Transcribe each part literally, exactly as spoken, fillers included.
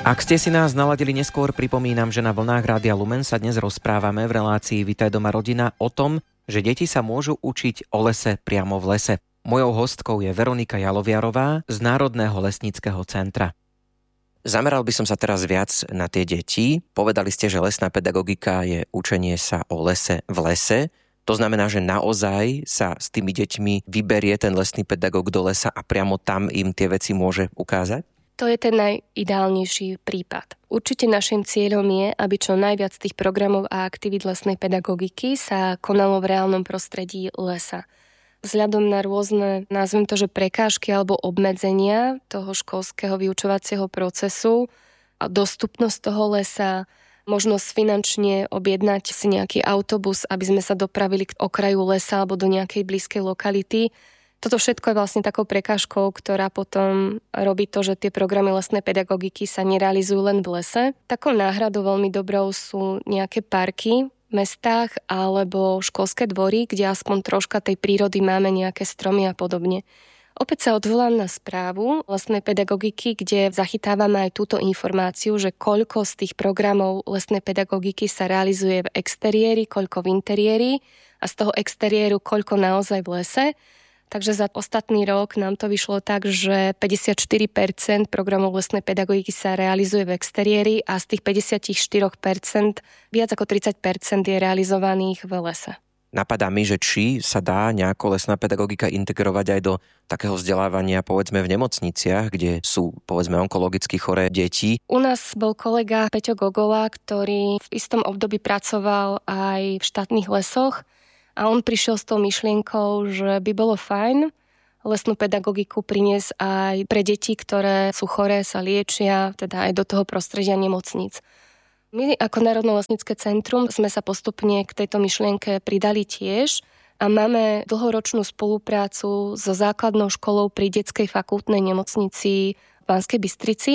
Ak ste si nás naladili neskôr, pripomínam, že na vlnách Rádia Lumen sa dnes rozprávame v relácii Vitaj doma rodina o tom, že deti sa môžu učiť o lese priamo v lese. Mojou hostkou je Veronika Jaloviarová z Národného lesníckeho centra. Zameral by som sa teraz viac na tie deti. Povedali ste, že lesná pedagogika je učenie sa o lese v lese. To znamená, že naozaj sa s tými deťmi vyberie ten lesný pedagóg do lesa a priamo tam im tie veci môže ukázať? To je ten najideálnejší prípad. Určite našim cieľom je, aby čo najviac tých programov a aktivít lesnej pedagogiky sa konalo v reálnom prostredí lesa. Vzhľadom na rôzne, nazvem to, že prekážky alebo obmedzenia toho školského vyučovacieho procesu a dostupnosť toho lesa, možnosť finančne objednať si nejaký autobus, aby sme sa dopravili k okraju lesa alebo do nejakej blízkej lokality. Toto všetko je vlastne takou prekážkou, ktorá potom robí to, že tie programy lesnej pedagogiky sa nerealizujú len v lese. Takou náhradou veľmi dobrou sú nejaké parky v mestách alebo školské dvory, kde aspoň troška tej prírody máme, nejaké stromy a podobne. Opäť sa odvolám na správu lesnej pedagogiky, kde zachytávame aj túto informáciu, že koľko z tých programov lesnej pedagogiky sa realizuje v exteriéri, koľko v interiéri a z toho exteriéru koľko naozaj v lese. Takže za ostatný rok nám to vyšlo tak, že päťdesiatštyri percent programov lesnej pedagogiky sa realizuje v exteriéri a z tých päťdesiatštyri percent viac ako tridsať percent je realizovaných v lese. Napadá mi, že či sa dá nejako lesná pedagogika integrovať aj do takého vzdelávania, povedzme, v nemocniciach, kde sú, povedzme, onkologicky choré deti. U nás bol kolega Peťo Gogola, ktorý v istom období pracoval aj v štátnych lesoch. A on prišiel s tou myšlienkou, že by bolo fajn lesnú pedagogiku priniesť aj pre deti, ktoré sú choré, sa liečia, teda aj do toho prostredia nemocníc. My ako Národné lesnícke centrum sme sa postupne k tejto myšlienke pridali tiež a máme dlhoročnú spoluprácu so základnou školou pri detskej fakultnej nemocnici v Banskej Bystrici.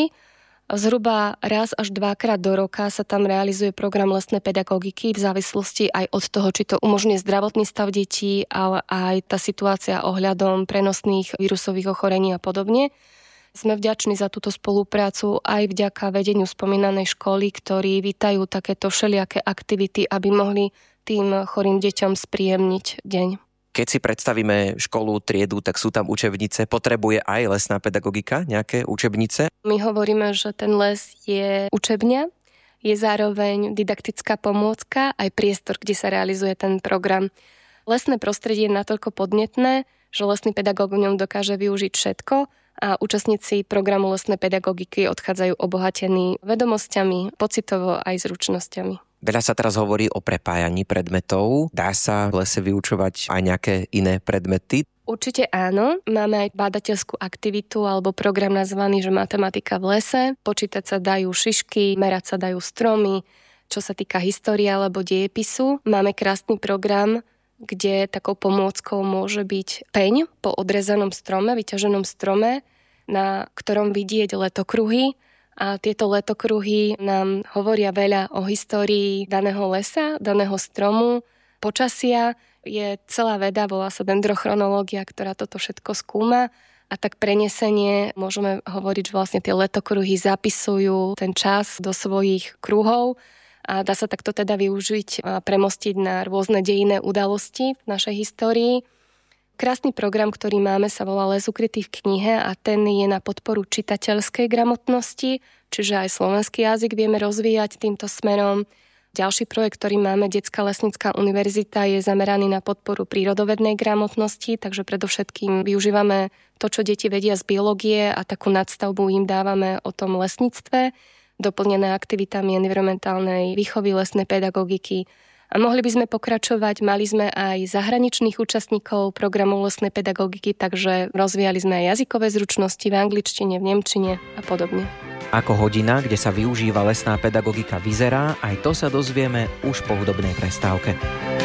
Zhruba raz až dvakrát do roka sa tam realizuje program lesnej pedagogiky v závislosti aj od toho, či to umožňuje zdravotný stav detí, ale aj tá situácia ohľadom prenosných vírusových ochorení a podobne. Sme vďační za túto spoluprácu aj vďaka vedeniu spomínanej školy, ktorí vítajú takéto všelijaké aktivity, aby mohli tým chorým deťom spríjemniť deň. Keď si predstavíme školu, triedu, tak sú tam učebnice. Potrebuje aj lesná pedagogika nejaké učebnice? My hovoríme, že ten les je učebňa, je zároveň didaktická pomôcka, aj priestor, kde sa realizuje ten program. Lesné prostredie je natoľko podnetné, že lesný pedagóg v ňom dokáže využiť všetko a účastníci programu lesnej pedagogiky odchádzajú obohatení vedomosťami, pocitovo aj zručnosťami. Veľa sa teraz hovorí o prepájaní predmetov. Dá sa v lese vyučovať aj nejaké iné predmety? Určite áno. Máme aj bádateľskú aktivitu alebo program nazvaný, že matematika v lese. Počítať sa dajú šišky, merať sa dajú stromy. Čo sa týka histórie alebo dejepisu, máme krásny program, kde takou pomôckou môže byť peň po odrezanom strome, vyťaženom strome, na ktorom vidieť letokruhy. A tieto letokruhy nám hovoria veľa o histórii daného lesa, daného stromu, počasia. Je celá veda, volá sa dendrochronológia, ktorá toto všetko skúma. A tak prenesenie môžeme hovoriť, že vlastne tie letokruhy zapisujú ten čas do svojich kruhov a dá sa takto teda využiť a premostiť na rôzne dejinné udalosti v našej histórii. Krásny program, ktorý máme, sa volá Les ukrytý v knihe a ten je na podporu čitateľskej gramotnosti, čiže aj slovenský jazyk vieme rozvíjať týmto smerom. Ďalší projekt, ktorý máme, Detská lesnícka univerzita, je zameraný na podporu prírodovednej gramotnosti, takže predovšetkým využívame to, čo deti vedia z biológie a takú nadstavbu im dávame o tom lesníctve, doplnené aktivitami environmentálnej výchovy, lesnej pedagogiky. A mohli by sme pokračovať, mali sme aj zahraničných účastníkov programu lesnej pedagogiky, takže rozvíjali sme aj jazykové zručnosti v angličtine, v nemčine a podobne. Ako hodina, kde sa využíva lesná pedagogika, vyzerá, aj to sa dozvieme už po hudobnej prestávke.